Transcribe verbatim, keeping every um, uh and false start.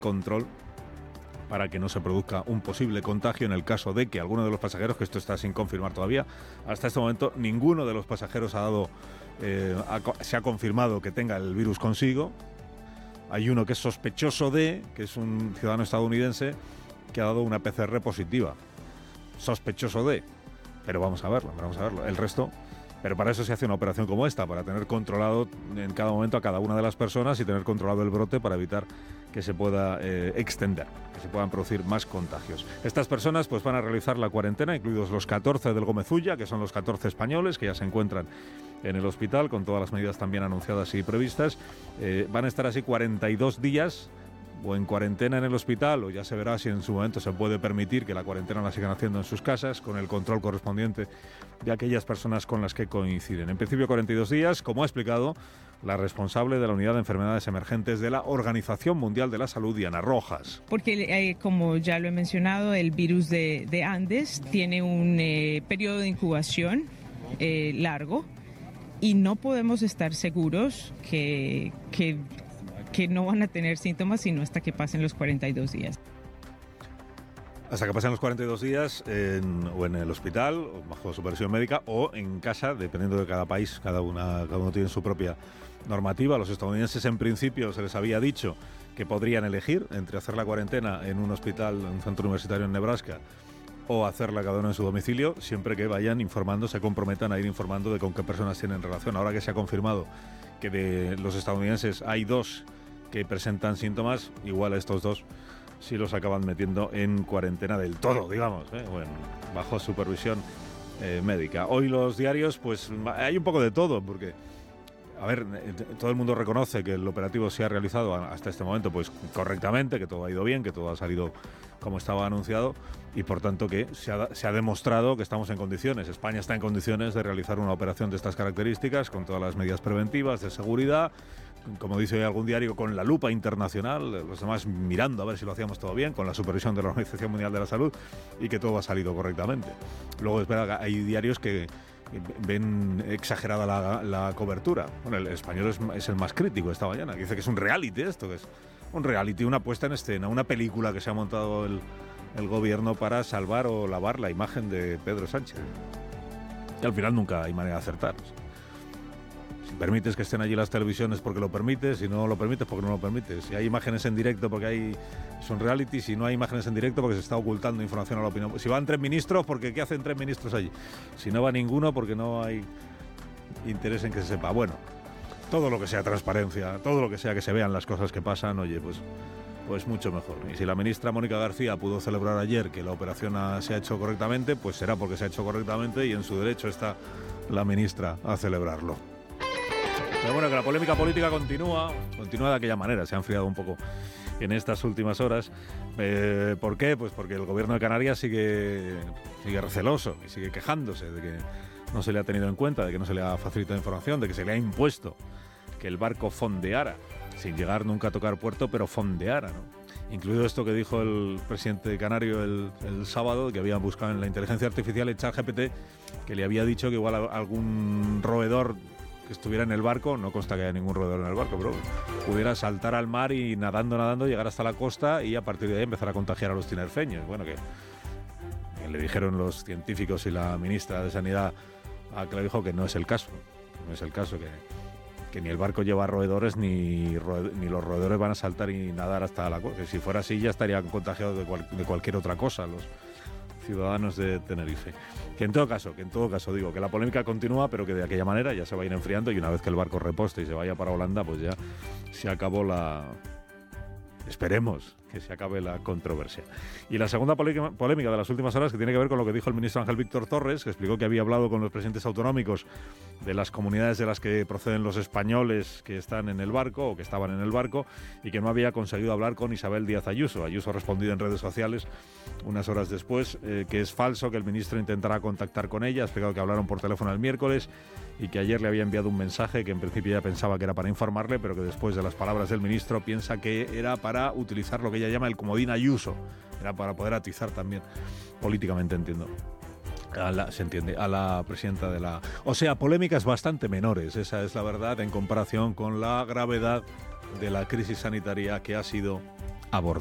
control para que no se produzca un posible contagio en el caso de que alguno de los pasajeros, que esto está sin confirmar todavía, hasta este momento ninguno de los pasajeros ha dado, eh, ha, se ha confirmado que tenga el virus consigo. Hay uno que es sospechoso de, que es un ciudadano estadounidense, que ha dado una P C R positiva. Sospechoso de, pero vamos a verlo, vamos a verlo. El resto, pero para eso se hace una operación como esta, para tener controlado en cada momento a cada una de las personas y tener controlado el brote para evitar que se pueda eh, extender, que se puedan producir más contagios. Estas personas pues van a realizar la cuarentena, incluidos los catorce del Gómez Ulla, que son los catorce españoles que ya se encuentran en el hospital, con todas las medidas también anunciadas y previstas. Eh, van a estar así cuarenta y dos días o en cuarentena en el hospital, o ya se verá si en su momento se puede permitir que la cuarentena la sigan haciendo en sus casas, con el control correspondiente de aquellas personas con las que coinciden. En principio cuarenta y dos días, como ha explicado la responsable de la Unidad de Enfermedades Emergentes de la Organización Mundial de la Salud, Diana Rojas. Porque, eh, como ya lo he mencionado, el virus de, de Andes tiene un eh, periodo de incubación eh, largo y no podemos estar seguros que... que que no van a tener síntomas sino hasta que pasen los cuarenta y dos días. Hasta que pasen los cuarenta y dos días en, o en el hospital, o bajo supervisión médica, o en casa, dependiendo de cada país. Cada, una, cada uno tiene su propia normativa. A los estadounidenses, en principio, se les había dicho que podrían elegir entre hacer la cuarentena en un hospital, en un centro universitario en Nebraska, o hacerla cada uno en su domicilio, siempre que vayan informando, se comprometan a ir informando de con qué personas tienen relación. Ahora que se ha confirmado que de los estadounidenses hay dos que presentan síntomas, igual a estos dos si los acaban metiendo en cuarentena del todo, digamos, ¿eh? O en, bajo supervisión eh, médica. Hoy los diarios, pues hay un poco de todo, porque, a ver, todo el mundo reconoce que el operativo se ha realizado hasta este momento pues correctamente, que todo ha ido bien, que todo ha salido como estaba anunciado, y por tanto que se ha, se ha demostrado que estamos en condiciones, España está en condiciones de realizar una operación de estas características, con todas las medidas preventivas, de seguridad, como dice hoy algún diario, con la lupa internacional, los demás mirando a ver si lo hacíamos todo bien, con la supervisión de la Organización Mundial de la Salud, y que todo ha salido correctamente. Luego es verdad que hay diarios que ven exagerada la, la cobertura. Bueno, el español es, es el más crítico esta mañana, que dice que es un reality esto, que es un reality, una puesta en escena, una película que se ha montado el, el gobierno para salvar o lavar la imagen de Pedro Sánchez. Y al final nunca hay manera de acertar. Si permites que estén allí las televisiones porque lo permites, si no lo permites porque no lo permites. Si hay imágenes en directo porque hay son reality, si no hay imágenes en directo porque se está ocultando información a la opinión. Si van tres ministros, porque ¿qué hacen tres ministros allí? Si no va ninguno, porque no hay interés en que se sepa. Bueno, todo lo que sea transparencia, todo lo que sea que se vean las cosas que pasan, oye, pues, pues mucho mejor. Y si la ministra Mónica García pudo celebrar ayer que la operación ha, se ha hecho correctamente, pues será porque se ha hecho correctamente y en su derecho está la ministra a celebrarlo. Pero bueno, que la polémica política continúa, continúa de aquella manera, se ha enfriado un poco en estas últimas horas. Eh, ¿Por qué? Pues porque el gobierno de Canarias sigue, sigue receloso y sigue quejándose de que no se le ha tenido en cuenta, de que no se le ha facilitado información, de que se le ha impuesto que el barco fondeara, sin llegar nunca a tocar puerto, pero fondeara, ¿no? Incluido esto que dijo el presidente canario el, el sábado, que había buscado en la inteligencia artificial, el ChatGPT, que le había dicho que igual algún roedor que estuviera en el barco, no consta que haya ningún roedor en el barco, pero pudiera saltar al mar y nadando, nadando, llegar hasta la costa y a partir de ahí empezar a contagiar a los tinerfeños. Bueno, que, que le dijeron los científicos y la ministra de Sanidad, a que le dijo que no es el caso, no es el caso, que, que ni el barco lleva roedores ni, roed, ni los roedores van a saltar y nadar hasta la costa. Si fuera así ya estarían contagiados de, cual, de cualquier otra cosa los ciudadanos de Tenerife. Que en todo caso, que en todo caso digo que la polémica continúa, pero que de aquella manera ya se va a ir enfriando y una vez que el barco reposte y se vaya para Holanda, pues ya se acabó la... Esperemos que se acabe la controversia. Y la segunda polémica de las últimas horas, que tiene que ver con lo que dijo el ministro Ángel Víctor Torres, que explicó que había hablado con los presidentes autonómicos de las comunidades de las que proceden los españoles que están en el barco o que estaban en el barco y que no había conseguido hablar con Isabel Díaz Ayuso. Ayuso ha respondido en redes sociales unas horas después eh, que es falso, que el ministro intentará contactar con ella. Ha explicado que hablaron por teléfono el miércoles y que ayer le había enviado un mensaje que en principio ya pensaba que era para informarle, pero que después de las palabras del ministro piensa que era para utilizar lo que ella llama el comodín Ayuso. Era para poder atizar también, políticamente entiendo, a la, se entiende, a la presidenta de la... O sea, polémicas bastante menores, esa es la verdad, en comparación con la gravedad de la crisis sanitaria que ha sido abordar.